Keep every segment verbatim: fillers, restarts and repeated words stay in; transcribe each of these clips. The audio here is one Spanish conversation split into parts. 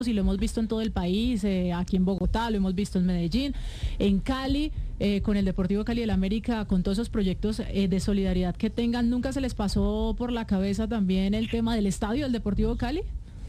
y lo hemos visto en todo el país, eh, aquí en Bogotá, lo hemos visto en Medellín, en Cali, eh, con el Deportivo Cali del América, con todos esos proyectos eh, de solidaridad que tengan. ¿Nunca se les pasó por la cabeza también el tema del estadio del Deportivo Cali?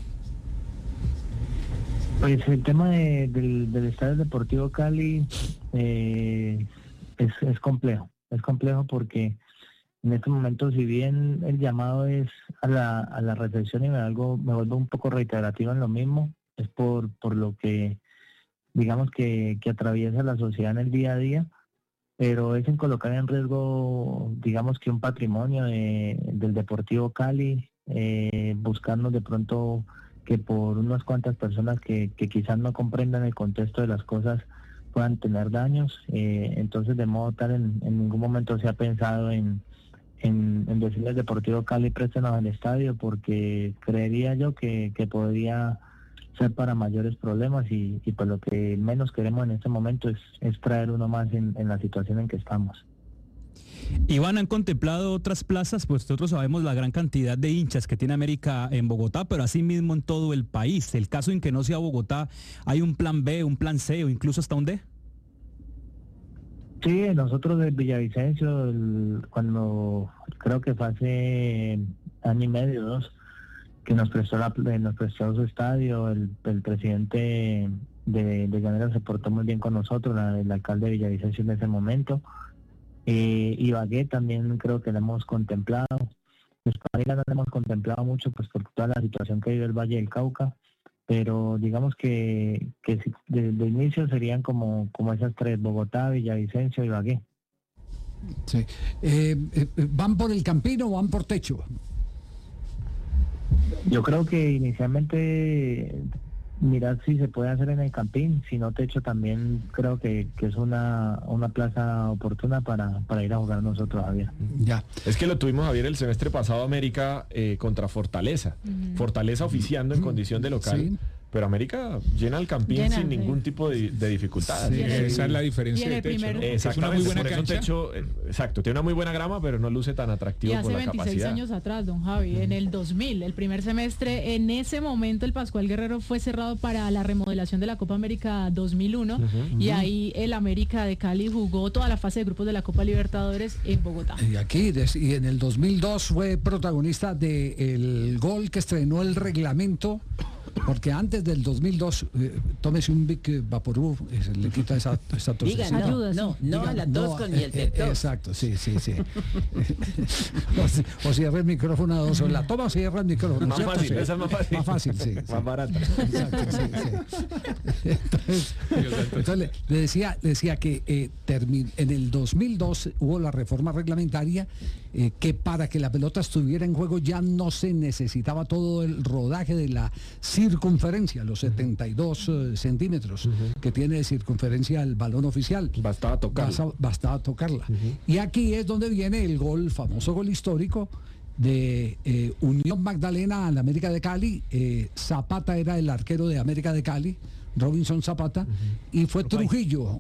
Pues el tema de, del, del estadio Deportivo Cali eh, es, es complejo, es complejo porque en este momento, si bien el llamado es a la, a la reflexión y me, algo, me vuelvo un poco reiterativo en lo mismo, es por, por lo que, digamos, que, que atraviesa la sociedad en el día a día, pero es en colocar en riesgo, digamos, que un patrimonio de, del Deportivo Cali, eh, buscando de pronto que por unas cuantas personas que, que quizás no comprendan el contexto de las cosas puedan tener daños. Eh, entonces, de modo tal, en, en ningún momento se ha pensado en En, en decirle al Deportivo Cali préstenos al estadio, porque creería yo que, que podría ser para mayores problemas y, y pues lo que menos queremos en este momento es, es traer uno más en, en la situación en que estamos. Iván, ¿han contemplado otras plazas? Pues nosotros sabemos la gran cantidad de hinchas que tiene América en Bogotá, pero así mismo en todo el país. El caso en que no sea Bogotá, ¿hay un plan B, un plan C o incluso hasta un D? Sí, nosotros de Villavicencio, el, cuando creo que fue hace año y medio, dos, que nos prestó la, nos prestó su estadio, el, el presidente de, de Llaneros se portó muy bien con nosotros, la, el alcalde de Villavicencio en ese momento. Eh, Ibagué también creo que lo hemos contemplado. Espadilla no lo hemos contemplado mucho, pues por toda la situación que vive el Valle del Cauca. Pero digamos que, que de, de inicio serían como, como esas tres: Bogotá, Villavicencio y Ibagué. Sí. Eh, eh, ¿Van por el Campín o van por techo? Yo creo que inicialmente mirar si se puede hacer en el Campín, si no techo también creo que, que es una, una plaza oportuna para, para ir a jugar nosotros, Javier. Ya. Es que lo tuvimos, Javier, el semestre pasado América eh, contra Fortaleza. Uh-huh. Fortaleza oficiando en uh-huh. condición de local. Sí. Pero América llena el Campín llena, sin sí. ningún tipo de, de dificultad. Sí, esa es la diferencia de techo, ¿no? Exactamente, es una muy buena cancha. Techo, exacto, tiene una muy buena grama, pero no luce tan atractivo por la capacidad. Y hace veintiséis años atrás, don Javi, uh-huh. en el dos mil, el primer semestre, en ese momento el Pascual Guerrero fue cerrado para la remodelación de la Copa América dos mil uno, uh-huh. y ahí el América de Cali jugó toda la fase de grupos de la Copa Libertadores en Bogotá. Y aquí, y en el dos mil dos fue protagonista del gol que estrenó el reglamento. Porque antes del dos mil dos, eh, tómese un Vic Vaporub, eh, le quita esa, esa tos. Diga, no, ayuda, no, no, Diga, a la tos no, con eh, miel de tos. Eh, exacto, sí, sí, sí. o, o cierra el micrófono a dos, o la toma o cierra el micrófono. Más ¿cierto? fácil, Sí. esa es más fácil. Más fácil, sí. Más sí. barata. Exacto, sí, sí. Entonces, entonces le, le decía, le decía que eh, termi- en el dos mil dos hubo la reforma reglamentaria eh, que para que la pelota estuviera en juego ya no se necesitaba todo el rodaje de la circunferencia, los setenta y dos uh, centímetros uh-huh. que tiene de circunferencia el balón oficial. Bastaba tocarla. Basta, bastaba tocarla. Uh-huh. Y aquí es donde viene el gol, famoso gol histórico de eh, Unión Magdalena al América de Cali. eh, Zapata era el arquero de América de Cali, Robinson Zapata, uh-huh. y fue Trujillo.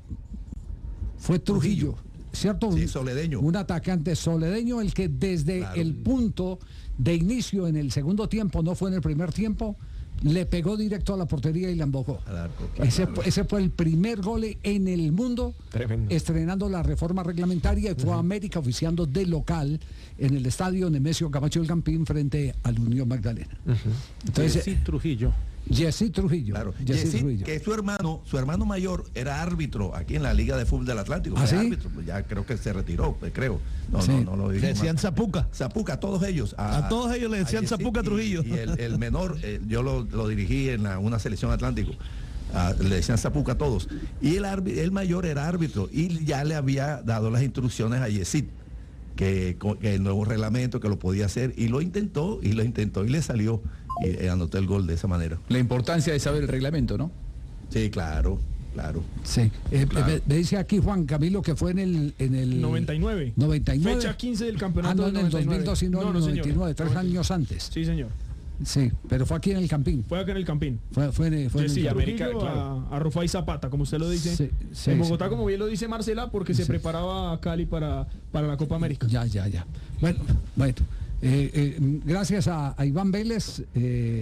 Fue Trujillo. Trujillo. ¿Cierto? Sí, soledeño. Un atacante soledeño, el que desde claro. el punto de inicio en el segundo tiempo, no fue en el primer tiempo, le pegó directo a la portería y la embocó. Arco, claro. ese, ese fue el primer gol en el mundo. Tremendo. Estrenando la reforma reglamentaria, y fue uh-huh. a América oficiando de local en el estadio Nemesio Camacho del Campín frente al Unión Magdalena. Uh-huh. Entonces, sí, Trujillo. Jessy Trujillo. Claro. Jessy Jessy, Trujillo. que su hermano, su hermano mayor era árbitro aquí en la Liga de Fútbol del Atlántico. ¿Ah, sí? Árbitro, ya creo que se retiró, pues, creo. No, sí. no, no lo le decían Zapuca. Zapuca, todos ellos. A, a todos ellos le decían Zapuca Trujillo. Y, y el, el menor, eh, yo lo, lo dirigí en la, una selección Atlántico. Uh, le decían Zapuca a todos. Y el, el mayor era árbitro y ya le había dado las instrucciones a Yesid. Que, que el nuevo reglamento, que lo podía hacer, y lo intentó, y lo intentó, y le salió, y eh, anotó el gol de esa manera. La importancia de saber el reglamento, ¿no? Sí, claro, claro. Sí, eh, claro. Me, me dice aquí Juan Camilo que fue en el... En el noventa y nueve. noventa y nueve. Fecha quince del campeonato. Ah, no, en el dos mil dos, sino en el noventa y nueve, tres años antes. Sí, señor. Sí, pero fue aquí en el Campín. Fue aquí en el Campín. Fue, fue en, fue sí, en el América, claro. a, a Rufai Zapata, como usted lo dice. Sí, sí, en Bogotá, sí. como bien lo dice Marcela, porque sí. se preparaba a Cali para, para la Copa América. Ya, ya, ya. Bueno, bueno. Eh, eh, gracias a, a Iván Vélez, eh,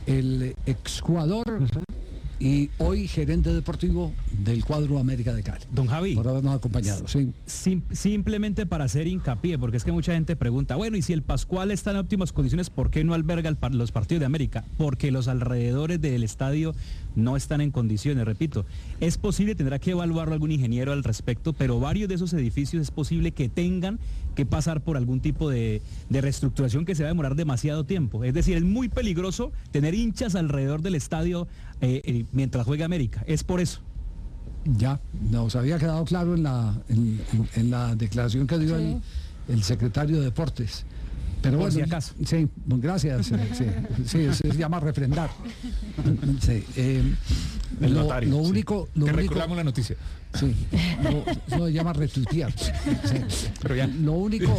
el exjugador uh-huh. y hoy gerente deportivo del cuadro América de Cali. Don Javi. Por habernos acompañado, sí. Sim, simplemente para hacer hincapié, porque es que mucha gente pregunta, bueno, y si el Pascual está en óptimas condiciones, ¿por qué no alberga el, los partidos de América? Porque los alrededores del estadio no están en condiciones, repito. Es posible, tendrá que evaluarlo algún ingeniero al respecto, pero varios de esos edificios es posible que tengan que pasar por algún tipo de, de reestructuración que se va a demorar demasiado tiempo. Es decir, es muy peligroso tener hinchas alrededor del estadio eh, eh, mientras juega América. Es por eso. Ya, nos había quedado claro en la, en, en, en la declaración que dio sí. el, el secretario de Deportes. Pero por bueno, si acaso. Sí, gracias. Sí, sí, sí, se llama refrendar. Sí, eh, el lo, notario. Lo único, sí. lo que único, recordamos la noticia. Sí, lo, lo llama retuitear. Sí. Pero ya. Lo único,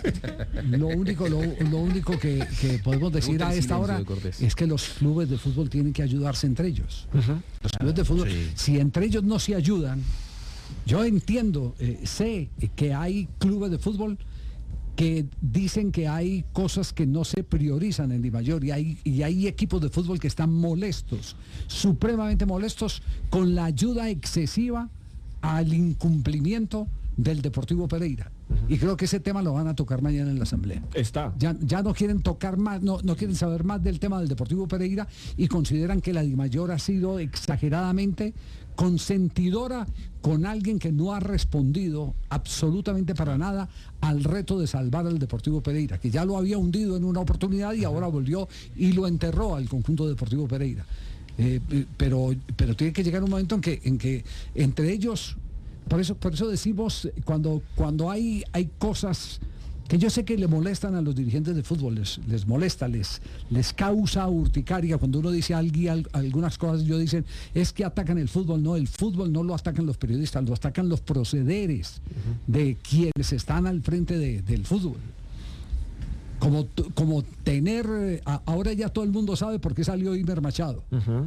lo único, lo, lo único que, que podemos decir a esta hora es que los clubes de fútbol tienen que ayudarse entre ellos. Uh-huh. Los clubes de fútbol, sí. si entre ellos no se ayudan, yo entiendo, eh, sé que hay clubes de fútbol que dicen que hay cosas que no se priorizan en Dimayor y hay, y hay equipos de fútbol que están molestos, supremamente molestos con la ayuda excesiva al incumplimiento del Deportivo Pereira. Uh-huh. Y creo que ese tema lo van a tocar mañana en la asamblea. Está. Ya, ya no quieren tocar más, no, no quieren saber más del tema del Deportivo Pereira y consideran que la Dimayor ha sido exageradamente consentidora con alguien que no ha respondido absolutamente para nada al reto de salvar al Deportivo Pereira, que ya lo había hundido en una oportunidad y ahora volvió y lo enterró al conjunto Deportivo Pereira. Eh, pero, pero tiene que llegar un momento en que, en que entre ellos, por eso, por eso decimos, cuando, cuando hay, hay cosas que yo sé que le molestan a los dirigentes de fútbol, les, les molesta, les, les causa urticaria, cuando uno dice alguien, algunas cosas, yo dicen, es que atacan el fútbol, no, el fútbol no lo atacan los periodistas, lo atacan los procederes uh-huh. de quienes están al frente de, del fútbol. Como, como tener, a, ahora ya todo el mundo sabe por qué salió Imer Machado. Uh-huh.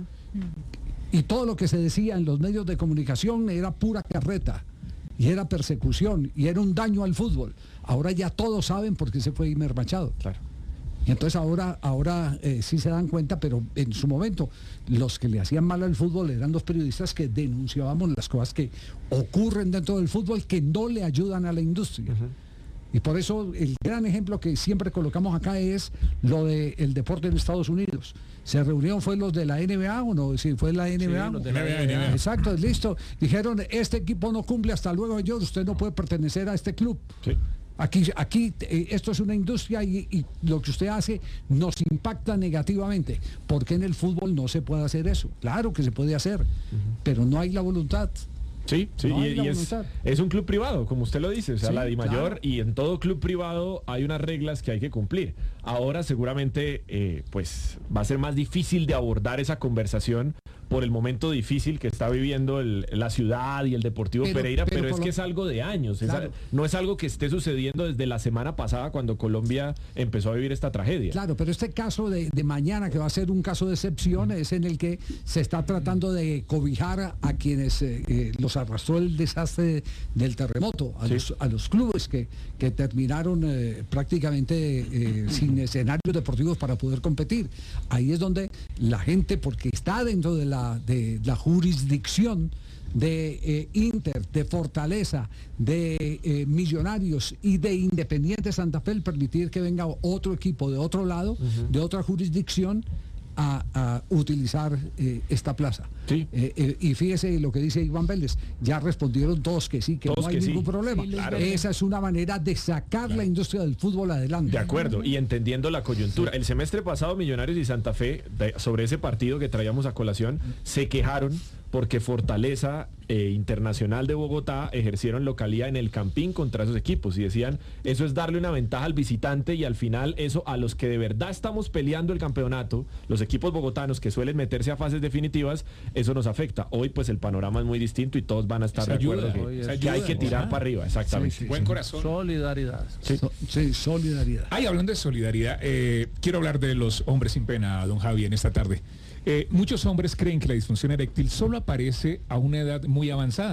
Y todo lo que se decía en los medios de comunicación era pura carreta, y era persecución, y era un daño al fútbol. Ahora ya todos saben por qué se fue Imer Machado. Claro. Y entonces ahora, ahora eh, sí se dan cuenta, pero en su momento los que le hacían mal al fútbol eran los periodistas que denunciábamos las cosas que ocurren dentro del fútbol que no le ayudan a la industria. Uh-huh. Y por eso el gran ejemplo que siempre colocamos acá es lo del deporte en Estados Unidos. ¿Se reunieron fue los de la N B A o no? Sí, fue la N B A. Sí, los de la N B A. Exacto, listo. Dijeron, este equipo no cumple, hasta luego señor, usted no puede pertenecer a este club. Sí. Aquí, aquí eh, esto es una industria y, y lo que usted hace nos impacta negativamente. ¿Por qué en el fútbol no se puede hacer eso? Claro que se puede hacer, uh-huh. pero no hay la voluntad. Sí, sí, no y, y es, es un club privado, como usted lo dice, o sea, sí, la Dimayor, claro. Y en todo club privado hay unas reglas que hay que cumplir. Ahora seguramente eh, pues va a ser más difícil de abordar esa conversación por el momento difícil que está viviendo el, la ciudad y el Deportivo pero, Pereira, pero, pero es que lo... es algo de años, claro. es, no es algo que esté sucediendo desde la semana pasada cuando Colombia empezó a vivir esta tragedia. Claro, pero este caso de, de mañana, que va a ser un caso de excepción, es en el que se está tratando de cobijar a quienes eh, eh, los arrastró el desastre del terremoto, a, sí. los, a los clubes que, que terminaron eh, prácticamente eh, sin escenarios deportivos para poder competir. Ahí es donde la gente, porque está dentro de la de la jurisdicción de eh, Inter, de Fortaleza, de eh, Millonarios y de Independiente Santa Fe, el permitir que venga otro equipo de otro lado, uh-huh. de otra jurisdicción a, a utilizar eh, esta plaza. Sí. Eh, eh, y fíjese lo que dice Iván Vélez, ya respondieron todos que sí, que todos no hay que ningún sí. problema. Sí, claro. Esa es una manera de sacar claro. la industria del fútbol adelante. De acuerdo, y entendiendo la coyuntura. Sí. El semestre pasado Millonarios y Santa Fe, de, sobre ese partido que traíamos a colación, se quejaron porque Fortaleza eh, Internacional de Bogotá ejercieron localía en el Campín contra esos equipos y decían, eso es darle una ventaja al visitante y al final eso a los que de verdad estamos peleando el campeonato, los equipos bogotanos que suelen meterse a fases definitivas, eso nos afecta. Hoy pues el panorama es muy distinto y todos van a estar de acuerdo que, que ayuda, hay que tirar para arriba, exactamente. Sí, sí, Buen sí. corazón. Solidaridad. Sí, so, sí solidaridad. Ay, hablando de solidaridad, eh, quiero hablar de los hombres sin pena, don Javi, en esta tarde. Eh, muchos hombres creen que la disfunción eréctil solo aparece a una edad muy avanzada.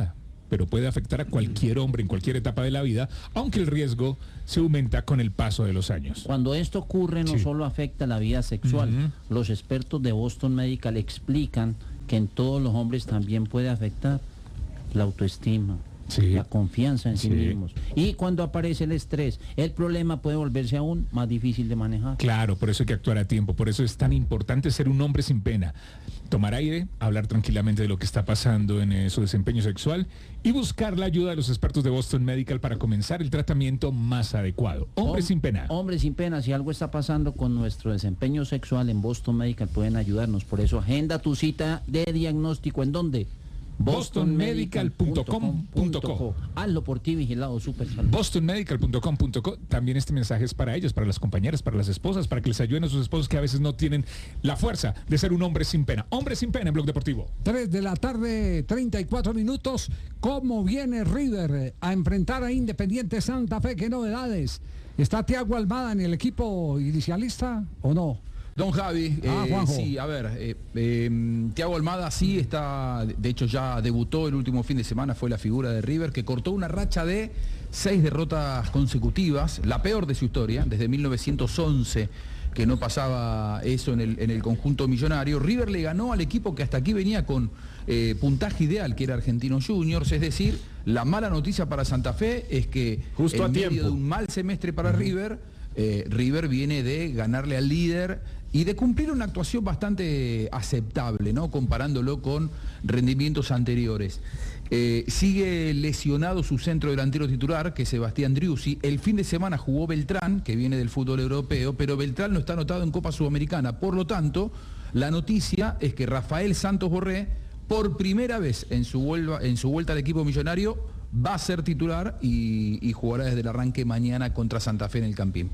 pero puede afectar a cualquier hombre en cualquier etapa de la vida, aunque el riesgo se aumenta con el paso de los años. Cuando esto ocurre no Sí. solo afecta la vida sexual, Uh-huh. los expertos de Boston Medical explican que en todos los hombres también puede afectar la autoestima, Sí. la confianza en sí, Sí. mismos. Y cuando aparece el estrés, el problema puede volverse aún más difícil de manejar. Claro, por eso hay que actuar a tiempo, por eso es tan importante ser un hombre sin pena. Tomar aire, hablar tranquilamente de lo que está pasando en eh, su desempeño sexual y buscar la ayuda de los expertos de Boston Medical para comenzar el tratamiento más adecuado. Hombre Hom- sin pena. Hombre sin pena, si algo está pasando con nuestro desempeño sexual en Boston Medical pueden ayudarnos. Por eso agenda tu cita de diagnóstico. ¿En dónde? boston medical punto com punto co. Hazlo por ti, vigilado, súper salud. boston medical punto com punto co. También este mensaje es para ellos, para las compañeras, para las esposas, para que les ayuden a sus esposos que a veces no tienen la fuerza de ser un hombre sin pena. Hombre sin pena en Blog Deportivo. tres de la tarde, treinta y cuatro minutos. ¿Cómo viene River a enfrentar a Independiente Santa Fe? ¿Qué novedades? ¿Está Thiago Almada en el equipo inicialista o no? Don Javi, Ah, eh, Juanjo. sí, a ver, eh, eh, Thiago Almada sí está, de hecho ya debutó el último fin de semana, fue la figura de River, que cortó una racha de seis derrotas consecutivas, la peor de su historia, desde mil novecientos once, que no pasaba eso en el, en el conjunto millonario. River le ganó al equipo que hasta aquí venía con eh, puntaje ideal, que era Argentinos Juniors, es decir, la mala noticia para Santa Fe es que Justo en a medio tiempo. de un mal semestre para River, eh, River viene de ganarle al líder y de cumplir una actuación bastante aceptable, ¿no? Comparándolo con rendimientos anteriores. Eh, sigue lesionado su centro delantero titular, que es Sebastián Driussi. El fin de semana jugó Beltrán, que viene del fútbol europeo, pero Beltrán no está anotado en Copa Sudamericana. Por lo tanto, la noticia es que Rafael Santos Borré, por primera vez en su, vuelva, en su vuelta al equipo millonario, va a ser titular y, y jugará desde el arranque mañana contra Santa Fe en el Campín.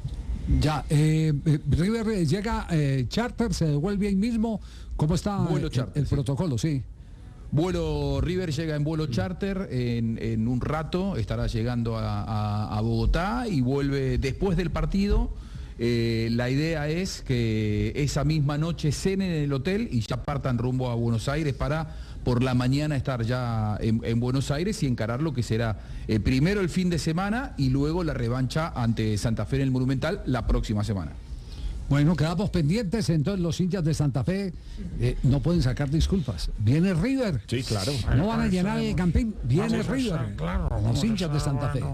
Ya, eh, eh, River eh, llega eh, charter, se devuelve ahí mismo. ¿Cómo está Vuelo el, charter, el sí. protocolo? Sí. Vuelo River llega en vuelo charter en, en un rato, estará llegando a, a- a Bogotá y vuelve después del partido. Eh, la idea es que esa misma noche cenen en el hotel y ya partan rumbo a Buenos Aires para por la mañana estar ya en, en Buenos Aires y encarar lo que será eh, primero el fin de semana y luego la revancha ante Santa Fe en el Monumental la próxima semana. Bueno, quedamos pendientes, entonces los hinchas de Santa Fe eh, no pueden sacar disculpas. Viene River. Sí, claro. No van a llenar el Campín, viene River. Los hinchas de Santa Fe.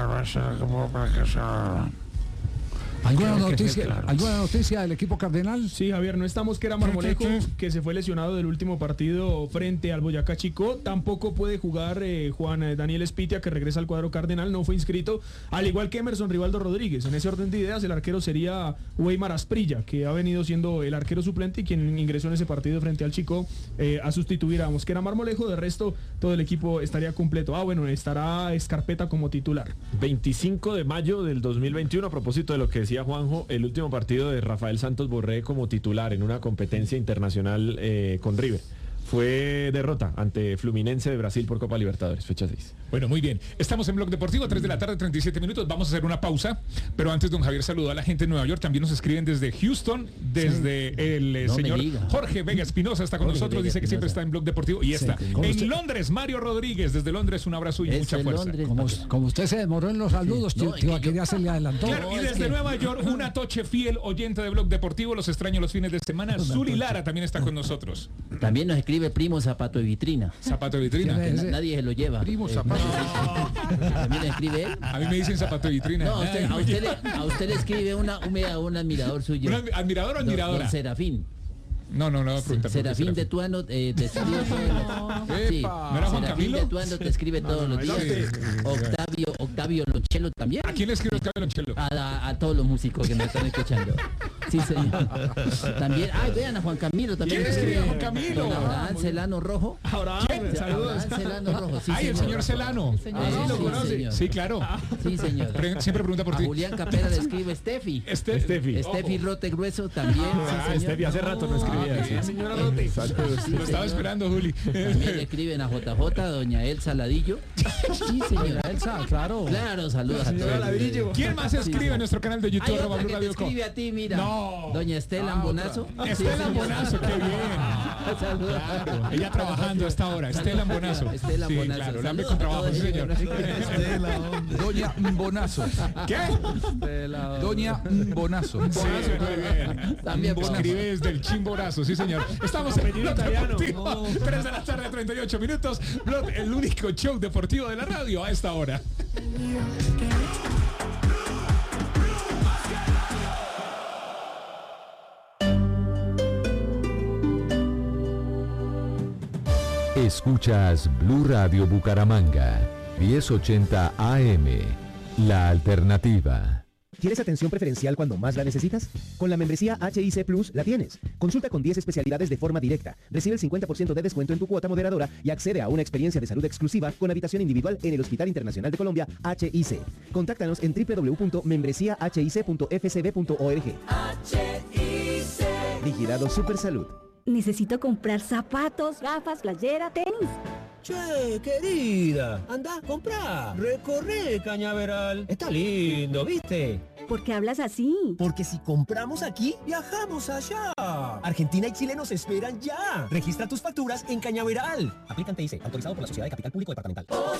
¿Alguna noticia, ¿Alguna noticia del equipo cardenal? Sí, Javier, no está Mosquera Marmolejo, que se fue lesionado del último partido frente al Boyacá Chicó. Tampoco puede jugar eh, Juan eh, Daniel Espitia, que regresa al cuadro cardenal, no fue inscrito, al igual que Emerson Rivaldo Rodríguez. En ese orden de ideas, el arquero sería Weimar Asprilla, que ha venido siendo el arquero suplente y quien ingresó en ese partido frente al Chicó eh, a sustituir a Mosquera Marmolejo. De resto, todo el equipo estaría completo. Ah, bueno, estará Escarpeta como titular. veinticinco de mayo del dos mil veintiuno, a propósito de lo que decía Juanjo, el último partido de Rafael Santos Borré como titular en una competencia internacional eh, con River. Fue derrota ante Fluminense de Brasil por Copa Libertadores, fecha seis. Bueno, muy bien. Estamos en Blog Deportivo, tres de la tarde, treinta y siete minutos. Vamos a hacer una pausa, pero antes don Javier saludó a la gente de Nueva York. También nos escriben desde Houston, desde sí. el eh, no señor Jorge Vega Espinosa está con Jorge nosotros, Vega dice que Espinosa. siempre está en Blog Deportivo y Sí, está. como En usted- Londres, Mario Rodríguez, desde Londres, un abrazo y Eso mucha es fuerza. Londres. Como, como usted se demoró en los saludos, Sí. No, tío, es que yo- quería se le adelantó. Claro, y No, es desde que- Nueva York, una toche fiel oyente de Blog Deportivo, los extraño los fines de semana. Zuli Lara también está con nosotros. También nos escribe Primo Zapato de Vitrina. Zapato de vitrina. ¿Quién Que es? na- nadie se lo lleva. Primo Eh, Zapato. También le escribe él. A mí me dicen zapato de vitrina. No, a usted, Ay, a usted, le, a usted le escribe una, un, un admirador suyo. ¿Un admirador o Don- admiradora? Don Serafín. No, no, no, pregunta. Serafín de Tuano eh, te escribe todos los sí, ¿No era Juan Serafín Camilo? de Tuano te escribe todos los no, días. no, Octavio, Octavio Lonchelo también. ¿A quién le escribe Octavio Lonchelo? A, a- a todos los músicos que me están escuchando. Sí, señor. También, ay, vean a Juan Camilo también. ¿Quién escribe a Juan Camilo? Don Abraham Celano Rojo. Ahora, saludos. Abraham Celano Rojo. Sí, Ay, el señor Celano. Señor. Ah, sí, lo sí, conoce. señor. Sí, claro. Sí, señor. Pre- Siempre pregunta por A ti. Julián Capera le escribe Steffi. Este, Steffi. Steffi Rote Grueso también. Ah, sí, señor. Steffi hace rato no escribía. Ah, sí. bien, señora Rote. Saludos. Sí, Lo estaba señor. esperando, Juli. También le escriben a J J, doña Elsa Ladillo. Sí, señora Elsa, claro. Claro, saludos a Señora todos. Ladillo. ¿Quién más escribe en nuestro canal de YouTube? Hay arroba otra Blue que te Radio Co? escribe a ti, mira. No, No. Doña Estela Ah, Ambonazo. otra. Estela Ambonazo, qué bien. Saludos. Claro, ella trabajando hasta ahora. Estela Ambonazo. Estela Sí, Ambonazo. claro, la Saludos con a trabajo, todos sí, señor. ellos. Doña Bonazo. ¿Qué? Doña Bonazo. Sí, muy bien. También Bonazo. Escribe desde el Chimborazo, sí señor. Estamos en Blog Deportivo. tres de la tarde, treinta y ocho minutos. Blog, el único show deportivo de la radio a esta hora. Escuchas Blue Radio Bucaramanga, diez ochenta A M, La Alternativa. ¿Quieres atención preferencial cuando más la necesitas? Con la membresía H I C Plus la tienes. Consulta con diez especialidades de forma directa. Recibe el cincuenta por ciento de descuento en tu cuota moderadora y accede a una experiencia de salud exclusiva con habitación individual en el Hospital Internacional de Colombia, H I C. Contáctanos en w w w punto membresía h i c punto f c b punto org. H I C. Vigilado Supersalud. Necesito comprar zapatos, gafas, playera, tenis. Che, querida, anda, comprá, recorre Cañaveral. Está lindo, ¿viste? ¿Por qué hablas así? Porque si compramos aquí, viajamos allá. Argentina y Chile nos esperan ya. Registra tus facturas en Cañaveral. Aplican T I C, autorizado por la Sociedad de Capital Público Departamental.